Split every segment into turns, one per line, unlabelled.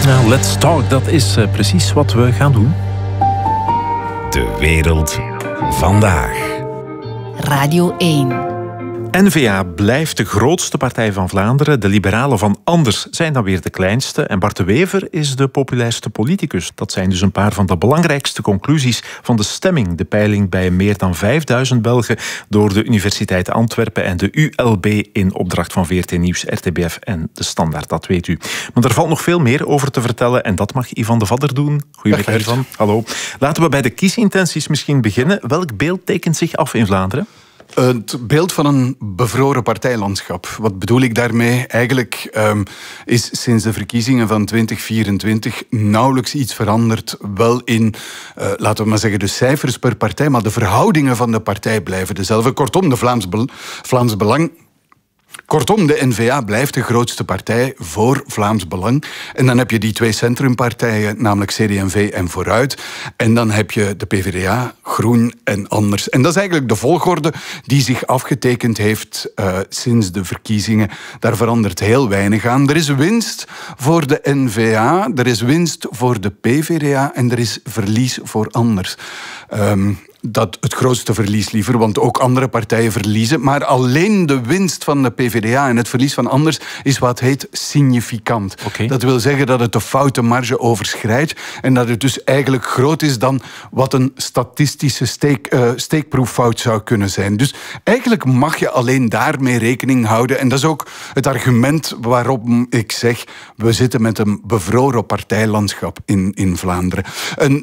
Nou, let's talk, dat is precies wat we gaan doen.
De wereld vandaag.
Radio 1.
N-VA blijft de grootste partij van Vlaanderen. De liberalen van Anders zijn dan weer de kleinste. En Bart de Wever is de populairste politicus. Dat zijn dus een paar van de belangrijkste conclusies van de stemming. De peiling bij meer dan 5000 Belgen door de Universiteit Antwerpen en de ULB in opdracht van VRT Nieuws, RTBF en De Standaard, dat weet u. Maar er valt nog veel meer over te vertellen en dat mag Ivan de Vadder doen. Goedemiddag, Ivan. Hallo. Laten we bij de kiesintenties misschien beginnen. Welk beeld tekent zich af in Vlaanderen?
Het beeld van een bevroren partijlandschap. Wat bedoel ik daarmee? Eigenlijk is sinds de verkiezingen van 2024 nauwelijks iets veranderd. Wel in, laten we maar zeggen, de cijfers per partij, maar de verhoudingen van de partij blijven dezelfde. Kortom, de Vlaams Belang... Kortom, de N-VA blijft de grootste partij voor Vlaams Belang. En dan heb je die twee centrumpartijen, namelijk CD&V en Vooruit. En dan heb je de PvdA, Groen en Anders. En dat is eigenlijk de volgorde die zich afgetekend heeft sinds de verkiezingen. Daar verandert heel weinig aan. Er is winst voor de N-VA, er is winst voor de PvdA en er is verlies voor Anders. Dat het grootste verlies liever, want ook andere partijen verliezen. Maar alleen de winst van de PvdA en het verlies van Anders is wat heet significant. Okay. Dat wil zeggen dat het de foutenmarge overschrijdt en dat het dus eigenlijk groot is dan wat een statistische steekproeffout zou kunnen zijn. Dus eigenlijk mag je alleen daarmee rekening houden. En dat is ook het argument waarop ik zeg, we zitten met een bevroren partijlandschap in Vlaanderen. En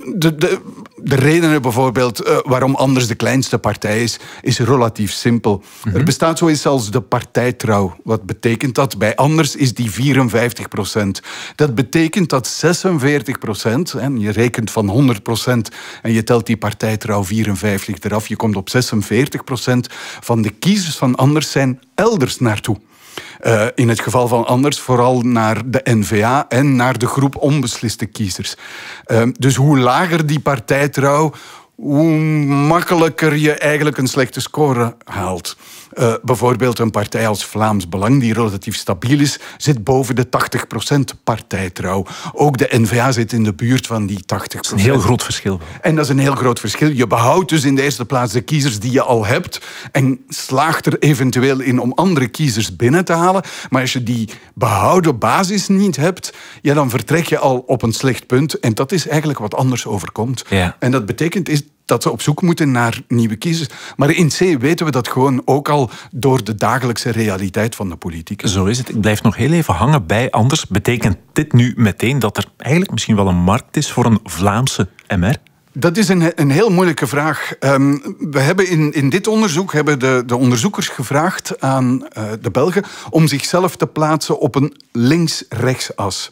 de redenen bijvoorbeeld waarom Anders de kleinste partij is relatief simpel. Mm-hmm. Er bestaat zoiets als de partijtrouw. Wat betekent dat? Bij Anders is die 54%. Dat betekent dat 46%, en je rekent van 100% en je telt die partijtrouw 54 eraf, je komt op 46% van de kiezers van Anders zijn elders naartoe. In het geval van Anders vooral naar de N-VA en naar de groep onbesliste kiezers. Dus hoe lager die partijtrouw, hoe makkelijker je eigenlijk een slechte score haalt. Bijvoorbeeld een partij als Vlaams Belang, die relatief stabiel is, zit boven de 80% partijtrouw. Ook de N-VA zit in de buurt van die 80%. Dat
is een heel groot verschil.
En dat is een heel groot verschil. Je behoudt dus in de eerste plaats de kiezers die je al hebt en slaagt er eventueel in om andere kiezers binnen te halen. Maar als je die behouden basis niet hebt, ja, dan vertrek je al op een slecht punt. En dat is eigenlijk wat Anders overkomt. Ja. En dat betekent dat ze op zoek moeten naar nieuwe kiezers. Maar in C weten we dat gewoon ook al door de dagelijkse realiteit van de politiek.
Zo is het. Ik blijf nog heel even hangen bij Anders. Betekent dit nu meteen dat er eigenlijk misschien wel een markt is voor een Vlaamse MR?
Dat is een heel moeilijke vraag. We hebben in dit onderzoek de onderzoekers gevraagd aan de Belgen om zichzelf te plaatsen op een links-rechts-as.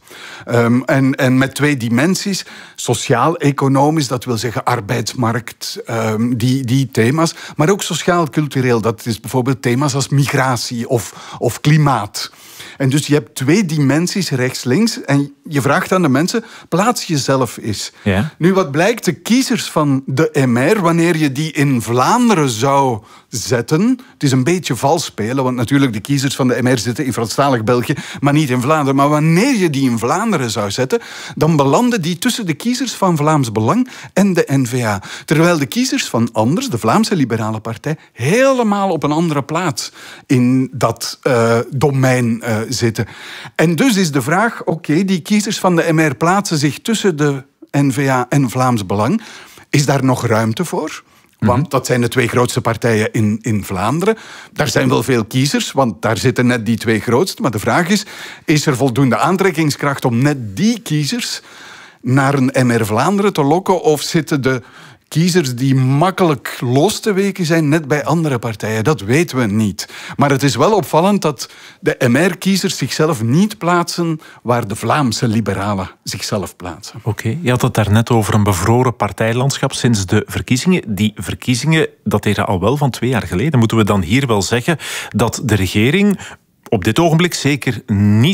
En met twee dimensies. Sociaal-economisch, dat wil zeggen arbeidsmarkt, die thema's. Maar ook sociaal-cultureel, dat is bijvoorbeeld thema's als migratie of klimaat. En dus je hebt twee dimensies, rechts-links. En je vraagt aan de mensen, plaats jezelf eens. Ja. Nu, wat blijkt, de kiezers van de MR, wanneer je die in Vlaanderen zou zetten... Het is een beetje vals spelen, want natuurlijk de kiezers van de MR zitten in Franstalig België, maar niet in Vlaanderen. Maar wanneer je die in Vlaanderen zou zetten, dan belanden die tussen de kiezers van Vlaams Belang en de N-VA. Terwijl de kiezers van Anders, de Vlaamse Liberale Partij, helemaal op een andere plaats in dat domein zitten. En dus is de vraag, oké, die kiezers van de MR plaatsen zich tussen de N-VA en Vlaams Belang. Is daar nog ruimte voor? Want dat zijn de twee grootste partijen in Vlaanderen. Daar zijn wel veel kiezers, want daar zitten net die twee grootste. Maar de vraag is er voldoende aantrekkingskracht om net die kiezers naar een MR Vlaanderen te lokken? Of zitten de kiezers die makkelijk los te weken zijn net bij andere partijen? Dat weten we niet. Maar het is wel opvallend dat de MR-kiezers zichzelf niet plaatsen waar de Vlaamse liberalen zichzelf plaatsen.
Oké, je had het daarnet over een bevroren partijlandschap sinds de verkiezingen. Die verkiezingen dateren al wel van 2 jaar geleden. Moeten we dan hier wel zeggen dat de regering op dit ogenblik zeker niet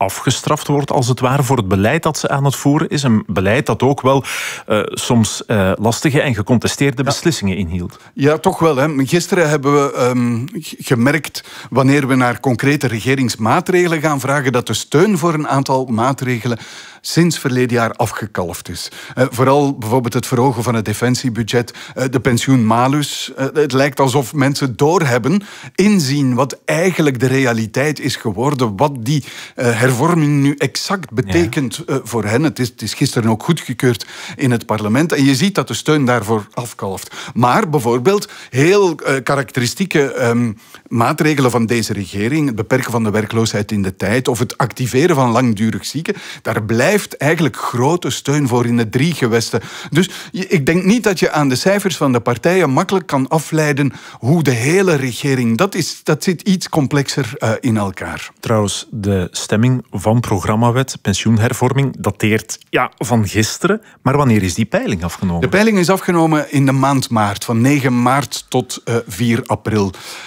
afgestraft wordt, als het ware, voor het beleid dat ze aan het voeren is. Een beleid dat ook wel soms lastige en gecontesteerde beslissingen inhield.
Ja, toch wel. Hè. Gisteren hebben we gemerkt, wanneer we naar concrete regeringsmaatregelen gaan vragen, dat de steun voor een aantal maatregelen sinds verleden jaar afgekalfd is. Vooral bijvoorbeeld het verhogen van het defensiebudget, de pensioenmalus. Het lijkt alsof mensen doorhebben, inzien wat eigenlijk de realiteit is geworden, wat die hervorming nu exact betekent voor hen. Het is gisteren ook goedgekeurd in het parlement en je ziet dat de steun daarvoor afkalft. Maar bijvoorbeeld heel karakteristieke maatregelen van deze regering, het beperken van de werkloosheid in de tijd of het activeren van langdurig zieken, daar blijft eigenlijk grote steun voor in de 3 gewesten. Dus ik denk niet dat je aan de cijfers van de partijen makkelijk kan afleiden hoe de hele regering, dat zit iets complexer in elkaar.
Trouwens, de stemming van programmawet, pensioenhervorming, dateert van gisteren. Maar wanneer is die peiling afgenomen?
De peiling is afgenomen in de maand maart, van 9 maart tot 4 april.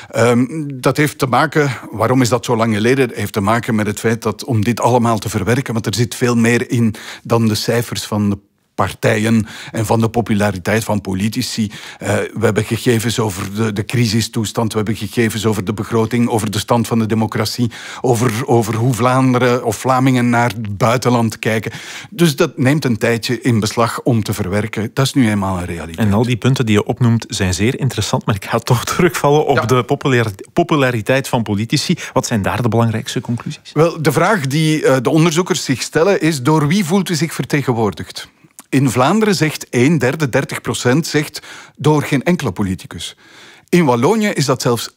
Dat heeft te maken, waarom is dat zo lang geleden? Het heeft te maken met het feit dat om dit allemaal te verwerken, want er zit veel meer in dan de cijfers van de partijen en van de populariteit van politici. We hebben gegevens over de crisistoestand, we hebben gegevens over de begroting, over de stand van de democratie, over hoe Vlaanderen of Vlamingen naar het buitenland kijken. Dus dat neemt een tijdje in beslag om te verwerken. Dat is nu eenmaal een realiteit.
En al die punten die je opnoemt zijn zeer interessant, maar ik ga toch terugvallen op de populariteit van politici. Wat zijn daar de belangrijkste conclusies?
Wel, de vraag die de onderzoekers zich stellen is: door wie voelt u zich vertegenwoordigd? In Vlaanderen zegt 1/3, 30%, zegt door geen enkele politicus. In Wallonië is dat zelfs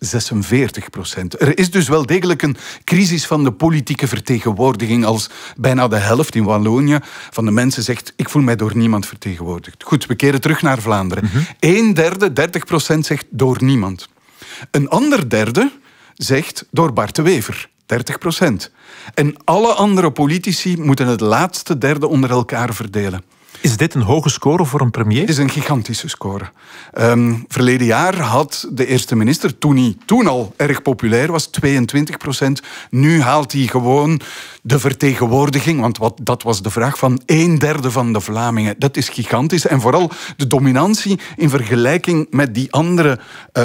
46%. Er is dus wel degelijk een crisis van de politieke vertegenwoordiging, als bijna de helft in Wallonië van de mensen zegt: ik voel mij door niemand vertegenwoordigd. Goed, we keren terug naar Vlaanderen. 1/3, 30% zegt door niemand. Een ander derde zegt door Bart de Wever. 30%. En alle andere politici moeten het laatste derde onder elkaar verdelen.
Is dit een hoge score voor een premier?
Het is een gigantische score. Verleden jaar had de eerste minister, toen hij toen al erg populair was, 22%. Nu haalt hij gewoon de vertegenwoordiging, want dat was de vraag, van 1/3 van de Vlamingen. Dat is gigantisch. En vooral de dominantie in vergelijking met die andere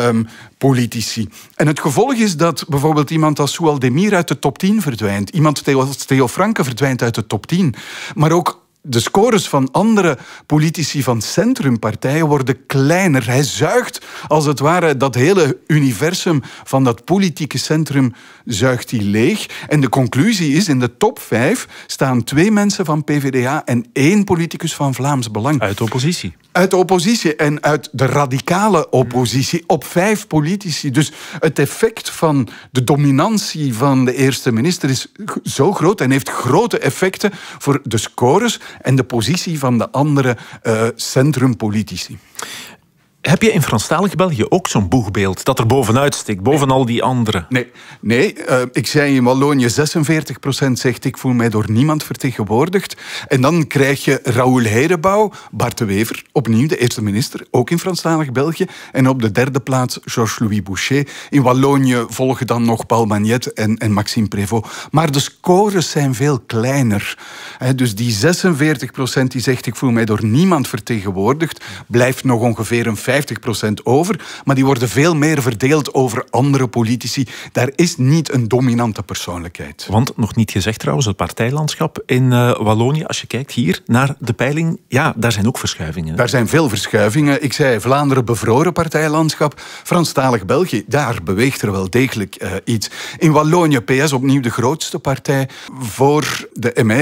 politici. En het gevolg is dat bijvoorbeeld iemand als Zoualdemir uit de top 10 verdwijnt. Iemand als Theo Franke verdwijnt uit de top 10. Maar ook de scores van andere politici van centrumpartijen worden kleiner. Hij zuigt, als het ware, dat hele universum van dat politieke centrum zuigt hij leeg. En de conclusie is, in de top 5 staan 2 mensen van PvdA en 1 politicus van Vlaams Belang.
Uit de oppositie.
Uit de oppositie en uit de radicale oppositie op 5 politici. Dus het effect van de dominantie van de eerste minister is zo groot en heeft grote effecten voor de scores en de positie van de andere centrumpolitici.
Heb je in Franstalig België ook zo'n boegbeeld dat er bovenuit steekt, boven al die anderen?
Nee. Ik zei in Wallonië 46% zegt: ik voel mij door niemand vertegenwoordigd. En dan krijg je Raoul Heirebouw, Bart de Wever, opnieuw de eerste minister, ook in Franstalig België. En op de 3e plaats Georges-Louis Boucher. In Wallonië volgen dan nog Paul Magnet en Maxime Prévost. Maar de scores zijn veel kleiner. Dus die 46% die zegt: ik voel mij door niemand vertegenwoordigd, blijft nog ongeveer een 50% over, maar die worden veel meer verdeeld over andere politici. Daar is niet een dominante persoonlijkheid.
Want, nog niet gezegd trouwens, het partijlandschap in Wallonië, als je kijkt hier naar de peiling, daar zijn ook verschuivingen.
Daar zijn veel verschuivingen. Ik zei Vlaanderen bevroren partijlandschap. Franstalig België, daar beweegt er wel degelijk iets. In Wallonië, PS opnieuw de grootste partij. Voor de MI